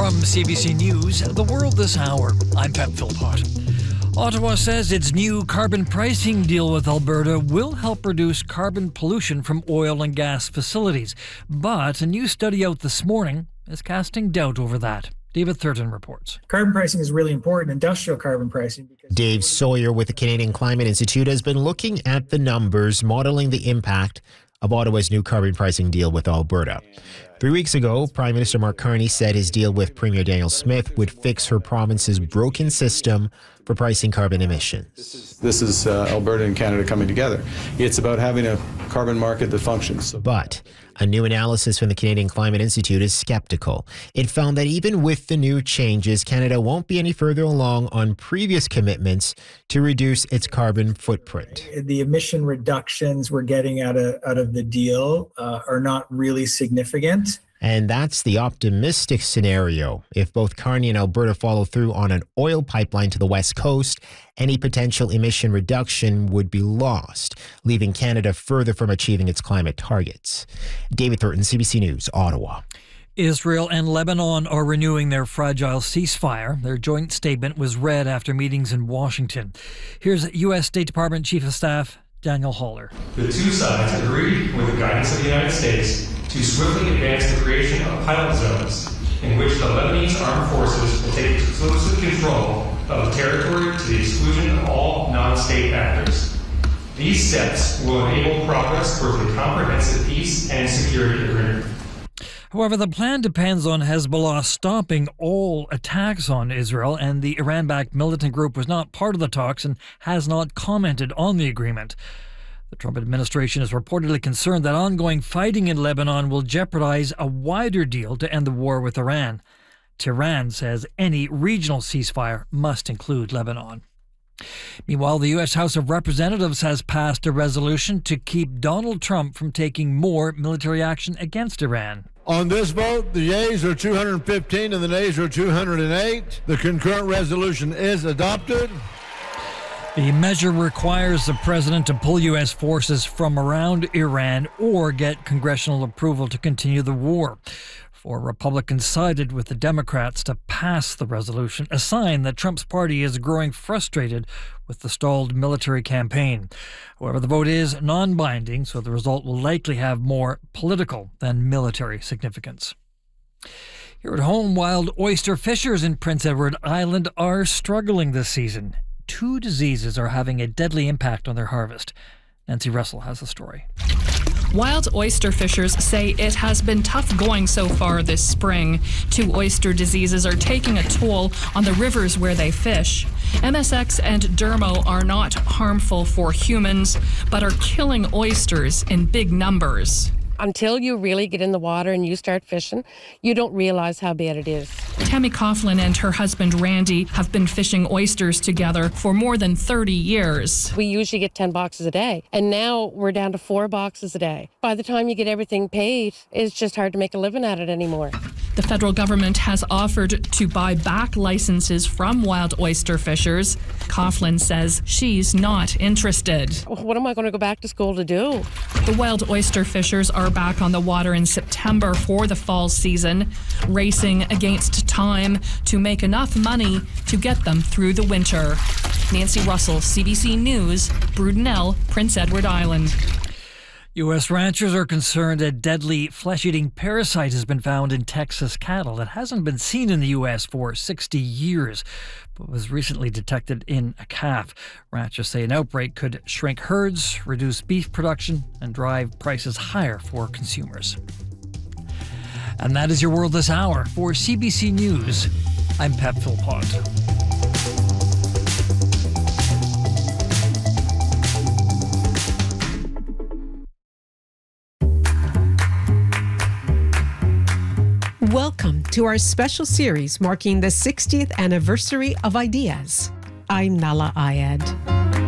From CBC News, The World This Hour, I'm Pep Philpott. Ottawa says its new carbon pricing deal with Alberta will help reduce carbon pollution from oil and gas facilities. But a new study out this morning is casting doubt over that. David Thurton reports. Carbon pricing is really important, industrial carbon pricing. Dave Sawyer with the Canadian Climate Institute has been looking at the numbers, modeling the impact of Ottawa's new carbon pricing deal with Alberta. 3 weeks ago, Prime Minister Mark Carney said his deal with Premier Danielle Smith would fix her province's broken system for pricing carbon emissions. This is Alberta and Canada coming together. It's about having a carbon market that functions. But a new analysis from the Canadian Climate Institute is skeptical. It found that even with the new changes, Canada won't be any further along on previous commitments to reduce its carbon footprint. The emission reductions we're getting out of the deal are not really significant. And that's the optimistic scenario. If both Carney and Alberta follow through on an oil pipeline to the west coast, any potential emission reduction would be lost, leaving Canada further from achieving its climate targets. David Thurton, CBC News, Ottawa. Israel and Lebanon are renewing their fragile ceasefire. Their joint statement was read after meetings in Washington. Here's U.S. State Department Chief of Staff Daniel Haller. The two sides agreed, with the guidance of the United States, to swiftly advance the creation of pilot zones in which the Lebanese armed forces will take exclusive control of the territory to the exclusion of all non-state actors. These steps will enable progress towards a comprehensive peace and security agreement. However, the plan depends on Hezbollah stopping all attacks on Israel, and the Iran-backed militant group was not part of the talks and has not commented on the agreement. The Trump administration is reportedly concerned that ongoing fighting in Lebanon will jeopardize a wider deal to end the war with Iran. Tehran says any regional ceasefire must include Lebanon. Meanwhile, the U.S. House of Representatives has passed a resolution to keep Donald Trump from taking more military action against Iran. On this vote, the yeas are 215 and the nays are 208. The concurrent resolution is adopted. The measure requires the president to pull U.S. forces from around Iran or get congressional approval to continue the war. Four Republicans sided with the Democrats to pass the resolution, a sign that Trump's party is growing frustrated with the stalled military campaign. However, the vote is non-binding, so the result will likely have more political than military significance. Here at home, wild oyster fishers in Prince Edward Island are struggling this season. 2 diseases are having a deadly impact on their harvest. Nancy Russell has the story. Wild oyster fishers say it has been tough going so far this spring. 2 oyster diseases are taking a toll on the rivers where they fish. MSX and Dermo are not harmful for humans, but are killing oysters in big numbers. Until you really get in the water and you start fishing, you don't realize how bad it is. Tammy Coughlin and her husband Randy have been fishing oysters together for more than 30 years. We usually get 10 boxes a day, and now we're down to 4 boxes a day. By the time you get everything paid, it's just hard to make a living at it anymore. The federal government has offered to buy back licenses from wild oyster fishers. Coughlin says she's not interested. What am I going to go back to school to do? The wild oyster fishers are back on the water in September for the fall season, racing against time to make enough money to get them through the winter. Nancy Russell, CBC News, Brudenell, Prince Edward Island. U.S. ranchers are concerned a deadly flesh-eating parasite has been found in Texas cattle that hasn't been seen in the U.S. for 60 years, but was recently detected in a calf. Ranchers say an outbreak could shrink herds, reduce beef production, and drive prices higher for consumers. And that is your World This Hour. For CBC News, I'm Pep Philpott. Welcome to our special series marking the 60th anniversary of Ideas. I'm Nala Ayed.